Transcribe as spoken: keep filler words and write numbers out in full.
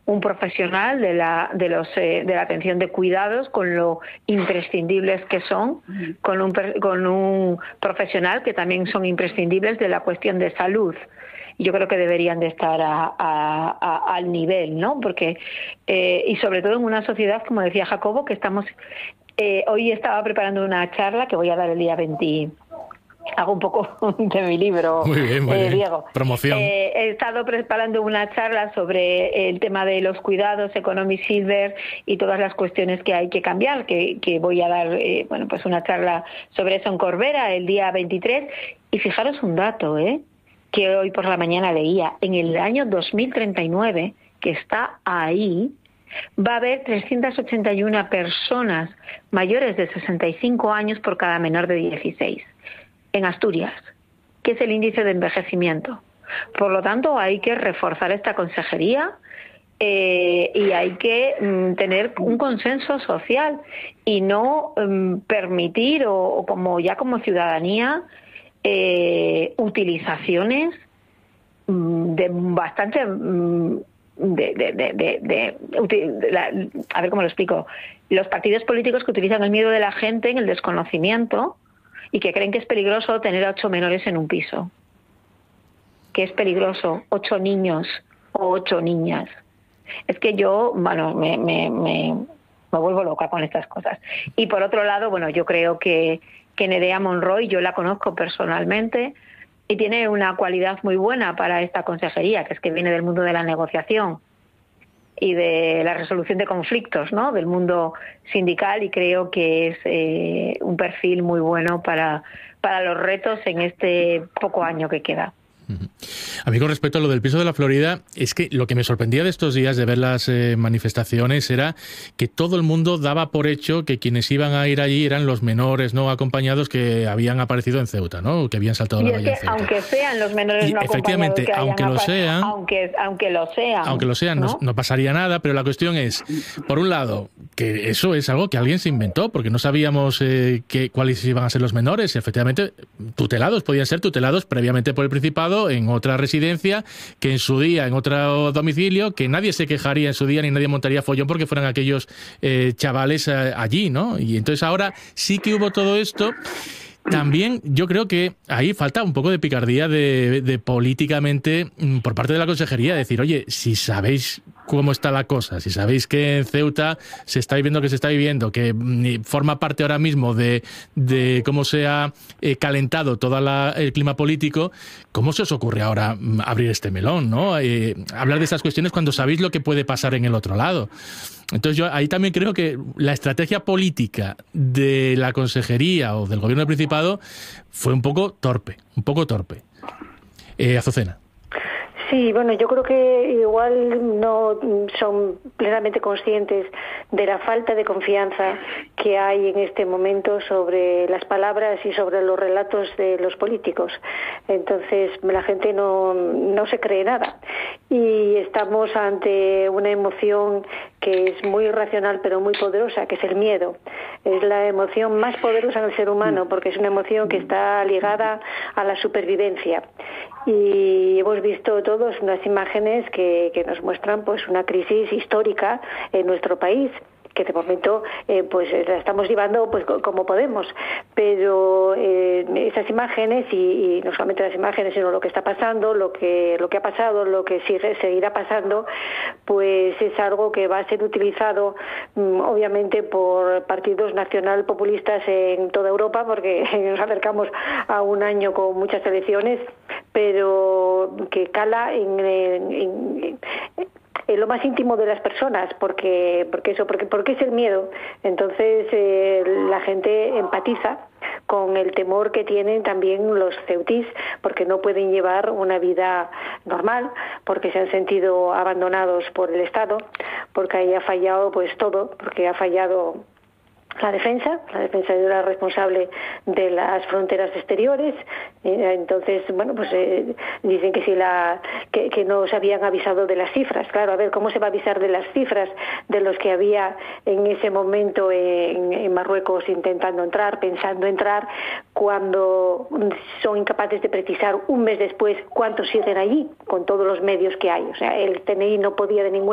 un profesional de la de los eh, de la atención de cuidados, con lo imprescindibles que son, con un con un profesional que también son imprescindibles de la cuestión de salud. Yo creo que deberían de estar a, a, a, al nivel, ¿no? Porque eh, y sobre todo en una sociedad, como decía Jacobo, que estamos eh, hoy estaba preparando una charla que voy a dar el día veinte. Hago un poco de mi libro, muy bien, muy eh, bien. Diego. Promoción. Eh, he estado preparando una charla sobre el tema de los cuidados, Economy Silver y todas las cuestiones que hay que cambiar, que, que voy a dar, eh, bueno, pues una charla sobre eso en Corbera el día veintitrés. Y fijaros un dato, ¿eh? que hoy por la mañana leía, en el año dos mil treinta y nueve, que está ahí, va a haber trescientas ochenta y una personas mayores de sesenta y cinco años por cada menor de dieciséis, en Asturias, que es el índice de envejecimiento. Por lo tanto, hay que reforzar esta consejería eh, y hay que mm, tener un consenso social y no mm, permitir, o, o como ya como ciudadanía, Eh, utilizaciones de bastante de, de, de, de, de, de la, a ver cómo lo explico, los partidos políticos que utilizan el miedo de la gente en el desconocimiento y que creen que es peligroso tener a ocho menores en un piso, que es peligroso ocho niños o ocho niñas. Es que yo, bueno, me, me, me, me vuelvo loca con estas cosas. Y por otro lado, bueno, yo creo que que Nerea Monroy, yo la conozco personalmente y tiene una cualidad muy buena para esta consejería, que es que viene del mundo de la negociación y de la resolución de conflictos, ¿no? Del mundo sindical, y creo que es eh, un perfil muy bueno para, para los retos en este poco año que queda. A mí, con respecto a lo del piso de la Florida, es que lo que me sorprendía de estos días de ver las eh, manifestaciones era que todo el mundo daba por hecho que quienes iban a ir allí eran los menores no acompañados que habían aparecido en Ceuta, ¿no? Que habían saltado y la es valla que, en Ceuta. Aunque sean los menores y no efectivamente, acompañados que aunque lo sean, aunque, aunque lo sean, aunque lo sean, ¿no? No, no pasaría nada, pero la cuestión es, por un lado, que eso es algo que alguien se inventó, porque no sabíamos eh, que, cuáles iban a ser los menores. Efectivamente, tutelados, podían ser tutelados previamente por el Principado en otra residencia, que en su día en otro domicilio, que nadie se quejaría en su día ni nadie montaría follón porque fueran aquellos eh, chavales eh, allí, ¿no? Y entonces ahora sí que hubo todo esto. También yo creo que ahí falta un poco de picardía de, de políticamente por parte de la consejería, decir, oye, si sabéis cómo está la cosa, si sabéis que en Ceuta se está viviendo lo que se está viviendo, que forma parte ahora mismo de, de cómo se ha eh, calentado todo la, el clima político, ¿cómo se os ocurre ahora abrir este melón, ¿no? Eh, hablar de estas cuestiones cuando sabéis lo que puede pasar en el otro lado. Entonces yo ahí también creo que la estrategia política de la consejería o del gobierno del Principado fue un poco torpe, un poco torpe. Eh, Azucena. Sí, bueno, yo creo que igual no son plenamente conscientes de la falta de confianza que hay en este momento sobre las palabras y sobre los relatos de los políticos. Entonces la gente no, no se cree nada y estamos ante una emoción que es muy irracional pero muy poderosa, que es el miedo. Es la emoción más poderosa en el ser humano porque es una emoción que está ligada a la supervivencia. Y hemos visto todos unas imágenes que, que nos muestran pues una crisis histórica en nuestro país, que de momento eh, pues la estamos llevando pues como podemos, pero eh, esas imágenes y, y no solamente las imágenes sino lo que está pasando, lo que lo que ha pasado, lo que sigue seguirá pasando, pues es algo que va a ser utilizado mm, obviamente por partidos nacional populistas en toda Europa, porque nos acercamos a un año con muchas elecciones, pero que cala en, en, en en lo más íntimo de las personas, porque porque eso porque porque es el miedo. Entonces eh, la gente empatiza con el temor que tienen también los ceutís, porque no pueden llevar una vida normal, porque se han sentido abandonados por el Estado, porque ahí ha fallado pues todo, porque ha fallado la defensa, la defensa era responsable de las fronteras exteriores. Entonces, bueno, pues eh, dicen que si la que, que no se habían avisado de las cifras. Claro, a ver, ¿cómo se va a avisar de las cifras de los que había en ese momento en, en Marruecos intentando entrar, pensando entrar, cuando son incapaces de precisar un mes después cuántos siguen allí, con todos los medios que hay? O sea, el T N I no podía de ninguna